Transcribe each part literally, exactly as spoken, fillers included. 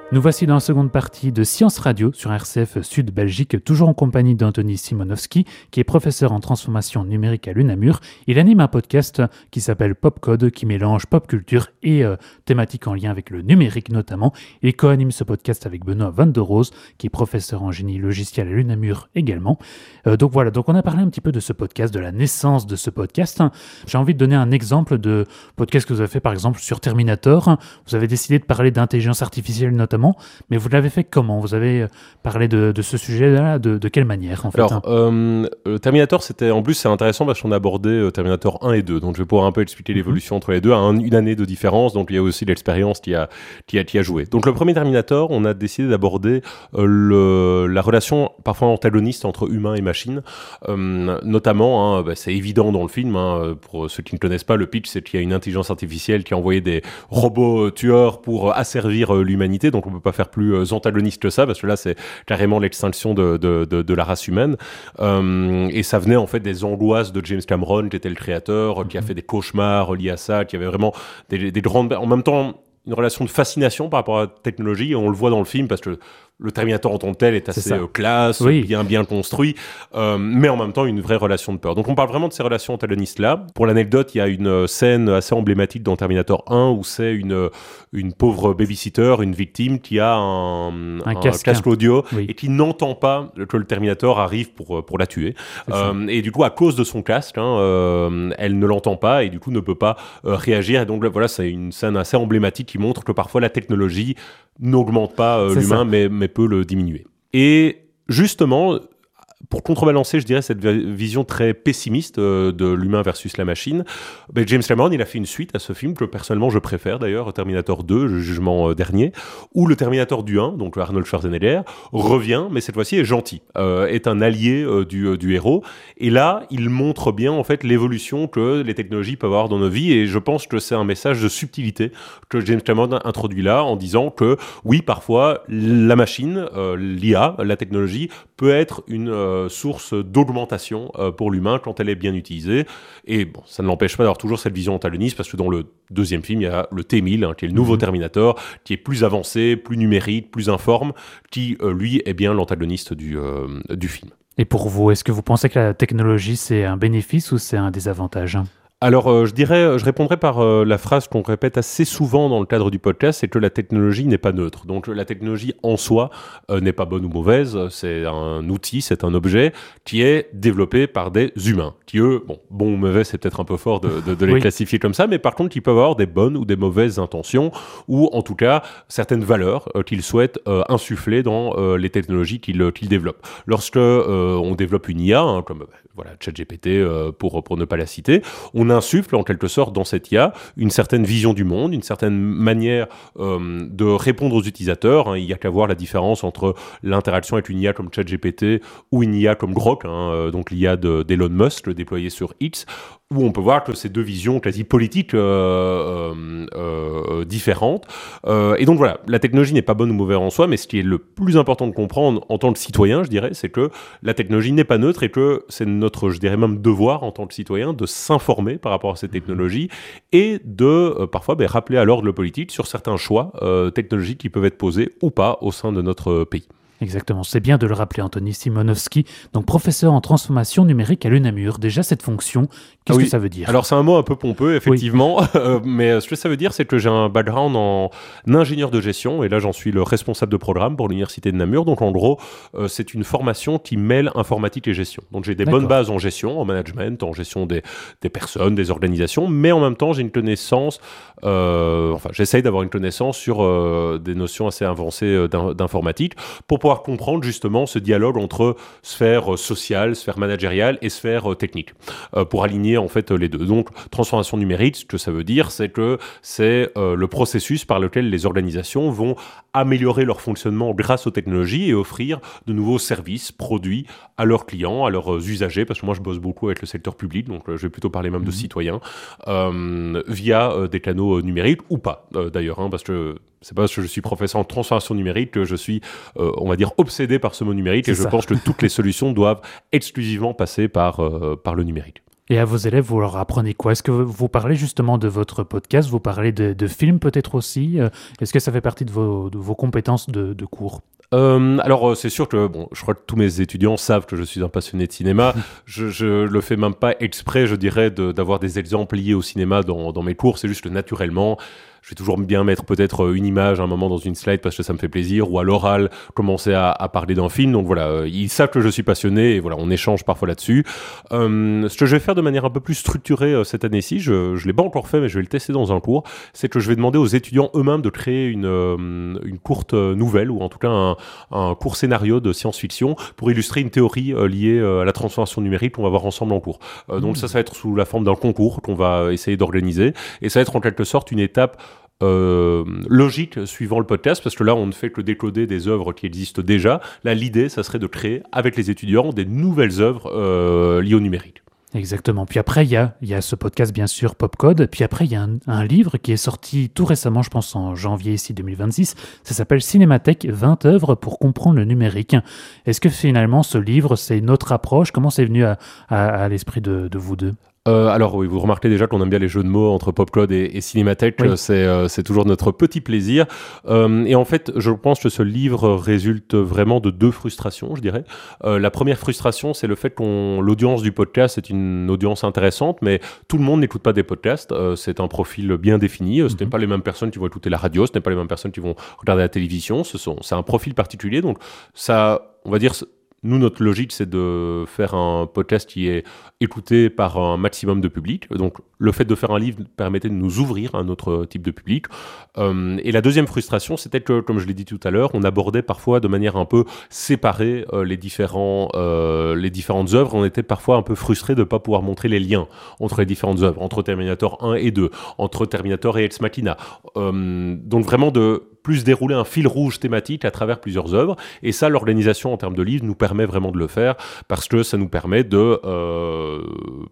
Nous voici dans la seconde partie de Science Radio sur R C F Sud Belgique, toujours en compagnie d'Anthony Simonowski, qui est professeur en transformation numérique à l'UNAMUR. Il anime un podcast qui s'appelle Popcode, qui mélange pop culture et euh, thématiques en lien avec le numérique notamment. Il co-anime ce podcast avec Benoît Van der Roos, qui est professeur en génie logiciel à l'UNAMUR également. Euh, donc voilà, donc on a parlé un petit peu de ce podcast, de la naissance de ce podcast. J'ai envie de donner un exemple de podcast que vous avez fait par exemple sur Terminator. Vous avez décidé de parler d'intelligence artificielle notamment. Mais vous l'avez fait comment ? Vous avez parlé de, de ce sujet-là, de, de quelle manière en fait ? Alors, euh, Terminator, c'était, en plus, c'est intéressant parce qu'on abordait euh, Terminator un et deux. Donc, je vais pouvoir un peu expliquer mm-hmm. l'évolution entre les deux, à un, une année de différence. Donc, il y a aussi l'expérience qui a, qui a, qui a joué. Donc, le premier Terminator, on a décidé d'aborder euh, le, la relation parfois antagoniste entre humains et machines. Euh, notamment, hein, bah, c'est évident dans le film, hein, pour ceux qui ne connaissent pas, le pitch, c'est qu'il y a une intelligence artificielle qui a envoyé des robots tueurs pour asservir euh, l'humanité. Donc, on peut pas faire plus euh, antagoniste que ça, parce que là, c'est carrément l'extinction de, de, de, de la race humaine. Euh, et ça venait en fait des angoisses de James Cameron, qui était le créateur, mm-hmm. qui a fait des cauchemars liés à ça, qui avait vraiment des, des grandes... En même temps, une relation de fascination par rapport à la technologie, et on le voit dans le film, parce que le Terminator en tant que tel est assez euh, classe, oui. bien, bien construit, euh, mais en même temps une vraie relation de peur. Donc on parle vraiment de ces relations antagonistes-là. Pour l'anecdote, il y a une scène assez emblématique dans Terminator un où c'est une, une pauvre babysitter, une victime qui a un, un, un casque, casque audio oui. et qui n'entend pas que le Terminator arrive pour, pour la tuer. Euh, et du coup, à cause de son casque, hein, euh, elle ne l'entend pas et du coup ne peut pas euh, réagir. Et donc voilà, c'est une scène assez emblématique qui montre que parfois la technologie n'augmente pas euh, l'humain, mais, mais peut le diminuer. Et justement, pour contrebalancer, je dirais, cette vision très pessimiste euh, de l'humain versus la machine, ben James Cameron, il a fait une suite à ce film que personnellement je préfère d'ailleurs, Terminator deux, le jugement euh, dernier, où le Terminator du un, donc Arnold Schwarzenegger, revient, mais cette fois-ci est gentil, euh, est un allié euh, du, euh, du héros. Et là, il montre bien en fait l'évolution que les technologies peuvent avoir dans nos vies, et je pense que c'est un message de subtilité que James Cameron introduit là, en disant que oui, parfois, la machine, euh, l'I A, la technologie, peut être une euh, source d'augmentation euh, pour l'humain quand elle est bien utilisée. Et bon, ça ne l'empêche pas d'avoir toujours cette vision antagoniste, parce que dans le deuxième film, il y a le T mille, hein, qui est le nouveau mmh. Terminator, qui est plus avancé, plus numérique, plus informe, qui, euh, lui, est bien l'antagoniste du, euh, du film. Et pour vous, est-ce que vous pensez que la technologie, c'est un bénéfice ou c'est un désavantage ? Alors, euh, je dirais, je répondrai par euh, la phrase qu'on répète assez souvent dans le cadre du podcast, c'est que la technologie n'est pas neutre. Donc, la technologie en soi euh, n'est pas bonne ou mauvaise. C'est un outil, c'est un objet qui est développé par des humains, qui eux, bon, bon ou mauvais, c'est peut-être un peu fort de, de, de les oui. classifier comme ça, mais par contre, qui peuvent avoir des bonnes ou des mauvaises intentions, ou en tout cas certaines valeurs euh, qu'ils souhaitent euh, insuffler dans euh, les technologies qu'ils, qu'ils développent. Lorsque euh, on développe une I A, hein, comme voilà, ChatGPT euh, pour pour ne pas la citer, on insuffle en quelque sorte dans cette I A une certaine vision du monde, une certaine manière euh, de répondre aux utilisateurs. Hein. Il n'y a qu'à voir la différence entre l'interaction avec une I A comme ChatGPT ou une I A comme Grok, hein, euh, donc l'I A de, d'Elon Musk déployée sur X, où on peut voir que ces deux visions quasi politiques euh, euh, euh, différentes. Euh, et donc voilà, la technologie n'est pas bonne ou mauvaise en soi, mais ce qui est le plus important de comprendre en tant que citoyen, je dirais, c'est que la technologie n'est pas neutre et que c'est notre, je dirais même, devoir en tant que citoyen de s'informer par rapport à ces technologies et de euh, parfois ben, rappeler à l'ordre le politique sur certains choix euh, technologiques qui peuvent être posés ou pas au sein de notre pays. Exactement, c'est bien de le rappeler, Anthony Simonowski, donc professeur en transformation numérique à l'UNAMUR. Déjà, cette fonction, qu'est-ce ah oui. que ça veut dire ? Alors, c'est un mot un peu pompeux, effectivement, oui. euh, mais ce que ça veut dire, c'est que j'ai un background en ingénieur de gestion, et là, j'en suis le responsable de programme pour l'Université de Namur. Donc, en gros, euh, c'est une formation qui mêle informatique et gestion. Donc, j'ai des D'accord. bonnes bases en gestion, en management, en gestion des, des personnes, des organisations, mais en même temps, j'ai une connaissance, euh, enfin, j'essaye d'avoir une connaissance sur euh, des notions assez avancées d'in- d'informatique pour pouvoir comprendre justement ce dialogue entre sphère sociale, sphère managériale et sphère technique, euh, pour aligner en fait les deux. Donc, transformation numérique, ce que ça veut dire, c'est que c'est euh, le processus par lequel les organisations vont améliorer leur fonctionnement grâce aux technologies et offrir de nouveaux services, produits à leurs clients, à leurs usagers, parce que moi je bosse beaucoup avec le secteur public, donc euh, je vais plutôt parler même mmh. de citoyens, euh, via euh, des canaux numériques ou pas, euh, d'ailleurs, hein, parce que c'est pas parce que je suis professeur en transformation numérique que je suis, euh, on va dire, obsédé par ce mot numérique, c'est et je ça. pense que toutes les solutions doivent exclusivement passer par, euh, par le numérique. Et à vos élèves, vous leur apprenez quoi? Est-ce que vous parlez justement de votre podcast? Vous parlez de, de films peut-être aussi? Est-ce que ça fait partie de vos, de vos compétences de, de cours? Euh, alors c'est sûr que bon, je crois que tous mes étudiants savent que je suis un passionné de cinéma. je, je le fais même pas exprès, je dirais, de, d'avoir des exemples liés au cinéma dans, dans mes cours. C'est juste que naturellement, je vais toujours bien mettre peut-être une image à un moment dans une slide parce que ça me fait plaisir, ou à l'oral commencer à, à parler d'un film. Donc voilà, euh, ils savent que je suis passionné et voilà, on échange parfois là-dessus. Euh, ce que je vais faire de manière un peu plus structurée euh, cette année-ci, je je l'ai pas encore fait, mais je vais le tester dans un cours. C'est que je vais demander aux étudiants eux-mêmes de créer une euh, une courte nouvelle, ou en tout cas un, un court scénario de science-fiction pour illustrer une théorie euh, liée euh, à la transformation numérique qu'on va voir ensemble en cours. Euh, donc mmh. ça, ça va être sous la forme d'un concours qu'on va essayer d'organiser, et ça va être en quelque sorte une étape Euh, logique suivant le podcast, parce que là on ne fait que décoder des œuvres qui existent déjà. Là l'idée ça serait de créer avec les étudiants des nouvelles œuvres euh, liées au numérique. Exactement. Puis après, il y a, y a ce podcast, bien sûr, Popcode. Puis après, il y a un, un livre qui est sorti tout récemment, je pense en janvier ici deux mille vingt-six. Ça s'appelle Cinémathèque, vingt œuvres pour comprendre le numérique. Est-ce que finalement, ce livre, c'est une autre approche? Comment c'est venu à, à, à l'esprit de, de vous deux? Euh, alors oui, vous remarquez déjà qu'on aime bien les jeux de mots entre Popcode et, et Cinémathèque, oui. c'est, euh, c'est toujours notre petit plaisir. Euh, et en fait, je pense que ce livre résulte vraiment de deux frustrations, je dirais. Euh, la première frustration, c'est le fait que l'audience du podcast est une audience intéressante, mais tout le monde n'écoute pas des podcasts. Euh, c'est un profil bien défini. Mm-hmm. Ce n'est pas les mêmes personnes qui vont écouter la radio, ce n'est pas les mêmes personnes qui vont regarder la télévision. Ce sont, c'est un profil particulier, donc ça, on va dire... Nous, notre logique, c'est de faire un podcast qui est écouté par un maximum de public. Donc, le fait de faire un livre permettait de nous ouvrir à un autre type de public. Euh, et la deuxième frustration, c'était que, comme je l'ai dit tout à l'heure, on abordait parfois de manière un peu séparée euh, les, différents, euh, les différentes œuvres. On était parfois un peu frustrés de ne pas pouvoir montrer les liens entre les différentes œuvres, entre Terminator un et deux, entre Terminator et Ex Machina. Euh, donc, vraiment de plus dérouler un fil rouge thématique à travers plusieurs œuvres. Et ça, l'organisation en termes de livres nous permet vraiment de le faire, parce que ça nous permet de... Euh,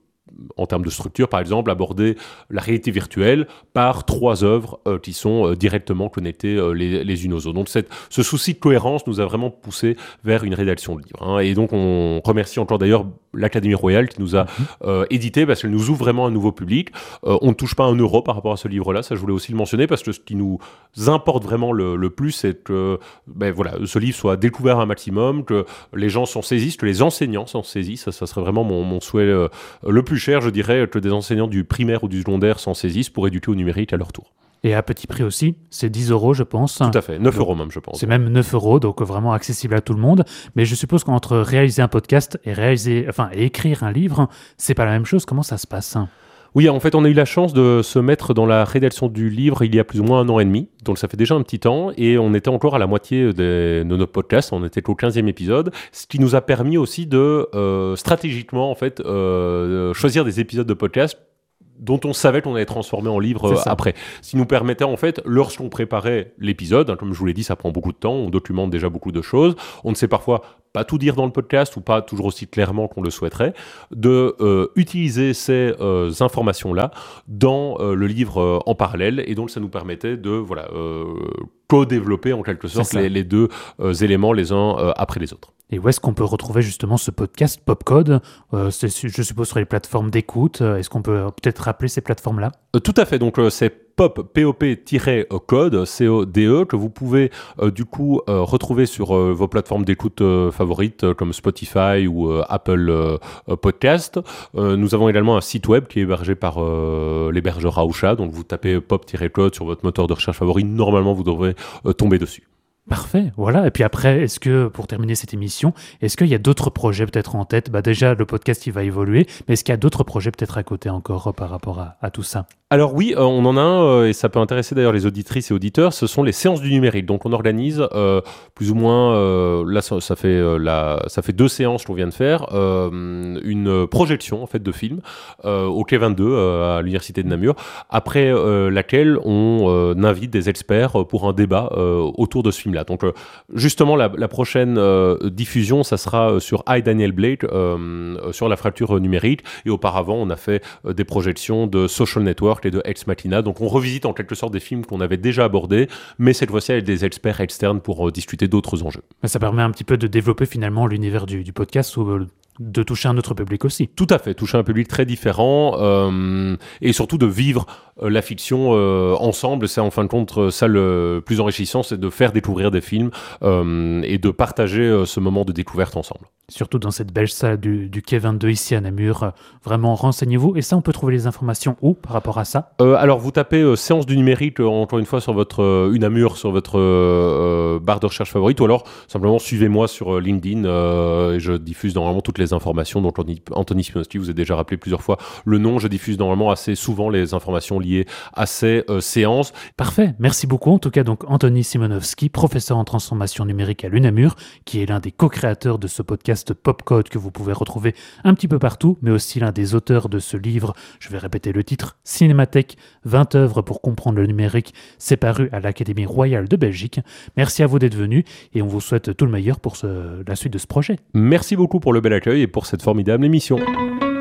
en termes de structure, par exemple, aborder la réalité virtuelle par trois œuvres euh, qui sont euh, directement connectées euh, les, les unes aux autres. Donc cette, ce souci de cohérence nous a vraiment poussé vers une rédaction de livre. Hein. Et donc on remercie encore d'ailleurs l'Académie Royale qui nous a euh, édité, parce qu'elle nous ouvre vraiment un nouveau public. Euh, on ne touche pas un euro par rapport à ce livre-là, ça je voulais aussi le mentionner, parce que ce qui nous importe vraiment le, le plus, c'est que ben, voilà, ce livre soit découvert un maximum, que les gens s'en saisissent, que les enseignants s'en saisissent. Ça, ça serait vraiment mon, mon souhait euh, le plus cher, je dirais, que des enseignants du primaire ou du secondaire s'en saisissent pour éduquer au numérique à leur tour. Et à petit prix aussi, c'est dix euros, je pense. Tout à fait, neuf euros même, je pense. C'est même neuf euros, donc vraiment accessible à tout le monde. Mais je suppose qu'entre réaliser un podcast et réaliser, enfin, et écrire un livre, c'est pas la même chose. Comment ça se passe ? Oui, en fait, on a eu la chance de se mettre dans la rédaction du livre il y a plus ou moins un an et demi. Donc, ça fait déjà un petit temps. Et on était encore à la moitié de, de notre podcast. On était qu'au quinzième épisode. Ce qui nous a permis aussi de, euh, stratégiquement, en fait, euh, choisir des épisodes de podcast dont on savait qu'on allait transformer en livre euh, après. Ce qui nous permettait, en fait, lorsqu'on préparait l'épisode, hein, comme je vous l'ai dit, ça prend beaucoup de temps, on documente déjà beaucoup de choses, on ne sait parfois pas tout dire dans le podcast ou pas toujours aussi clairement qu'on le souhaiterait, de euh, utiliser ces euh, informations-là dans euh, le livre euh, en parallèle, et donc ça nous permettait de voilà, euh, co-développer en quelque sorte les, les deux euh, éléments les uns euh, après les autres. Et où est-ce qu'on peut retrouver justement ce podcast Popcode ? euh, c'est, je suppose sur les plateformes d'écoute. Est-ce qu'on peut peut-être rappeler ces plateformes-là ? euh, Tout à fait, donc euh, c'est Pop, P-O-P-code, C O D E, que vous pouvez euh, du coup euh, retrouver sur euh, vos plateformes d'écoute euh, favorites euh, comme Spotify ou euh, Apple euh, Podcast. Euh, nous avons également un site web qui est hébergé par euh, l'hébergeur Aosha, donc vous tapez Pop-code sur votre moteur de recherche favori, normalement vous devrez euh, tomber dessus. Parfait, voilà. Et puis après, est-ce que, pour terminer cette émission, est-ce qu'il y a d'autres projets peut-être en tête ? Bah déjà, le podcast, il va évoluer, mais est-ce qu'il y a d'autres projets peut-être à côté encore par rapport à, à tout ça ? Alors oui, euh, on en a un, euh, et ça peut intéresser d'ailleurs les auditrices et auditeurs, ce sont les séances du numérique. Donc on organise euh, plus ou moins, euh, là ça, ça, fait, euh, la, ça fait deux séances qu'on vient de faire, euh, une projection en fait de film euh, au Quai vingt-deux euh, à l'Université de Namur, après euh, laquelle on euh, invite des experts pour un débat euh, autour de ce film-là. Donc euh, justement la, la prochaine euh, diffusion, ça sera sur I, Daniel Blake, euh, sur la fracture numérique, et auparavant on a fait euh, des projections de Social Network et de Ex Machina. Donc on revisite en quelque sorte des films qu'on avait déjà abordés, mais cette fois-ci avec des experts externes pour euh, discuter d'autres enjeux. Ça permet un petit peu de développer finalement l'univers du, du podcast, où euh, de toucher un autre public aussi. Tout à fait, toucher un public très différent euh, et surtout de vivre euh, la fiction euh, ensemble. C'est en fin de compte ça le plus enrichissant, c'est de faire découvrir des films euh, et de partager euh, ce moment de découverte ensemble. Surtout dans cette belle salle du, du quai vingt-deux ici à Namur. Euh, vraiment, renseignez-vous. Et ça, on peut trouver les informations où par rapport à ça euh, Alors, vous tapez euh, séance du numérique, euh, encore une fois, sur votre euh, Unamur, sur votre euh, barre de recherche favorite, ou alors simplement suivez-moi sur euh, LinkedIn. Euh, et je diffuse normalement toutes les informations. Donc, Anthony Simonowski vous a déjà rappelé plusieurs fois le nom. Je diffuse normalement assez souvent les informations liées à ces euh, séances. Parfait. Merci beaucoup. En tout cas, donc Anthony Simonowski, professeur en transformation numérique à l'Unamur, qui est l'un des co-créateurs de ce podcast Popcode que vous pouvez retrouver un petit peu partout, mais aussi l'un des auteurs de ce livre, je vais répéter le titre, Cinémathèque, vingt œuvres pour comprendre le numérique, c'est paru à l'Académie royale de Belgique. Merci à vous d'être venus et on vous souhaite tout le meilleur pour ce, la suite de ce projet. Merci beaucoup pour le bel accueil et pour cette formidable émission.